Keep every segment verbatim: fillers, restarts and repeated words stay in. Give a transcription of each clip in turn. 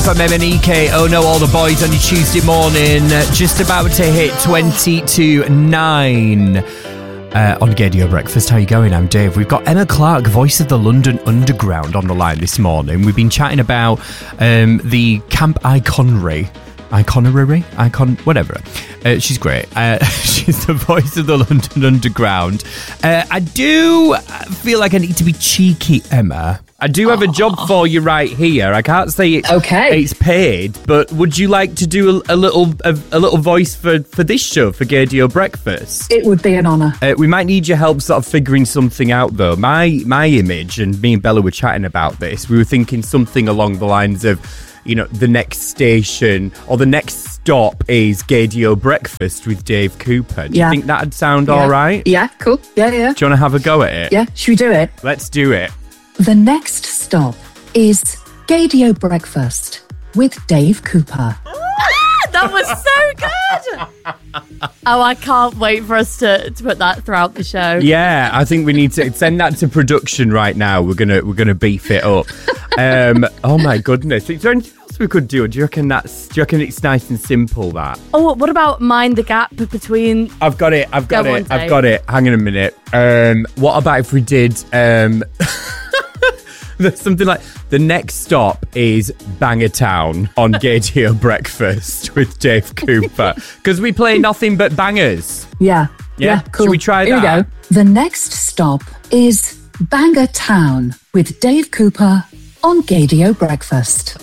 From M N E K, oh no, all the boys on your Tuesday morning, just about to hit twenty to nine uh, on Gaydio Breakfast. How you going? I'm Dave. We've got Emma Clark, voice of the London Underground, on the line this morning. We've been chatting about um, the Camp Iconry. Iconary? Icon, whatever. Uh, she's great. Uh, she's the voice of the London Underground. Uh, I do feel like I need to be cheeky, Emma. I do have a job for you right here. I can't say it's, okay. it's paid, but would you like to do a, a little a, a little voice for, for this show, for Gaydio Breakfast? It would be an honour. Uh, we might need your help sort of figuring something out, though. My, my image, and me and Bella were chatting about this, we were thinking something along the lines of, you know, the next station or the next stop is Gaydio Breakfast with Dave Cooper. Do yeah. you think that'd sound yeah. all right? Yeah, cool. Yeah, yeah. Do you want to have a go at it? Yeah, should we do it? Let's do it. The next stop is Gaydio Breakfast with Dave Cooper. That was so good. Oh, I can't wait for us to, to put that throughout the show. Yeah, I think we need to send that to production right now. We're gonna we're gonna beef it up. Um, oh my goodness! Is there anything else we could do? Do you reckon that's? Do you reckon it's nice and simple? That. Oh, what about mind the gap between? I've got it. I've got Go it. on, I've got it. Hang on a minute. Um, what about if we did? Um, something like the next stop is Bangertown on Gaydio Breakfast with Dave Cooper, because we play nothing but bangers. Yeah. Yeah, yeah cool. Should we try Here that? we go. The next stop is Bangertown with Dave Cooper on Gaydio Breakfast.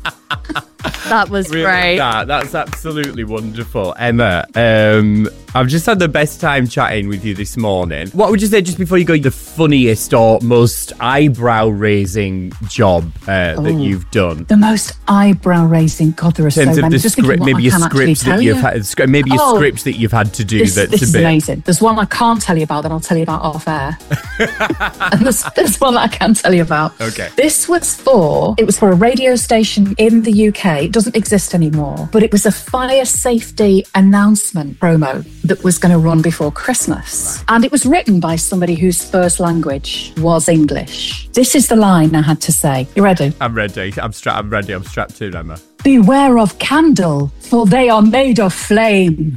That was Really, great. That, that's absolutely wonderful. Emma, um, I've just had the best time chatting with you this morning. What would you say, just before you go, the funniest or most eyebrow-raising job uh, that Oh. you've done? The most eyebrow-raising. God, there are In terms so of many. the Just thinking script, what maybe I your can actually scripts tell that you've you. had, sc- maybe your Oh. scripts that you've had to do. This, that's this a is bit amazing. There's one I can't tell you about that I'll tell you about off air. And there's, there's one that I can tell you about. Okay. This was for, it was for a radio station in the U K. It doesn't exist anymore, but it was a fire safety announcement promo that was going to run before Christmas. Right. And it was written by somebody whose first language was English. This is the line I had to say. You ready? I'm ready. I'm strapped. I'm ready. I'm strapped in, Emma. Beware of candle, for they are made of flame.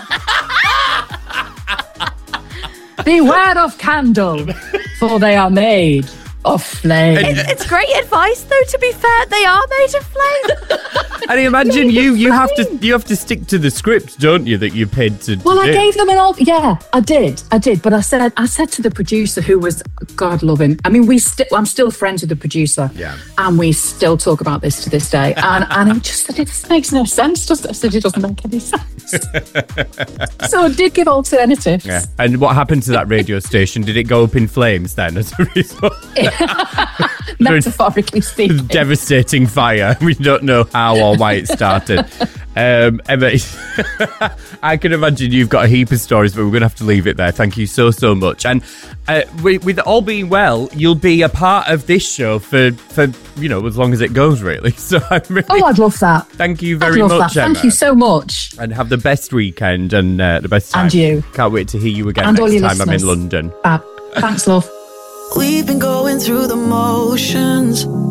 Beware of candle, for they are made of flame. It's, it's great advice, though. To be fair, they are made of flame. And I imagine you you have to you have to stick to the script, don't you? That you paid to. to Well, I do. gave them an all. Yeah, I did. I did. But I said, I said to the producer, who was, God love him. I mean, we still, I'm still friends with the producer. Yeah. And we still talk about this to this day. And and he just said, this makes no sense. Does it? I said, it doesn't make any sense. So I did give alternatives. Yeah. And what happened to that radio station? Did it go up in flames then as a result? Metaphorically speaking. Devastating fire. We don't know how or why it started. Um, Emma, I can imagine you've got a heap of stories, but we're going to have to leave it there. Thank you so, so much. And uh, with, with all being well, you'll be a part of this show for, for you know, as long as it goes, really. So I'm really... Oh, I'd love that. Thank you very I'd love much, that. Emma. Thank you so much. And have the best weekend and uh, the best time. And you. Can't wait to hear you again And all next your time I'm in listeners. London. Fab. Thanks, love. We've been going through the motions,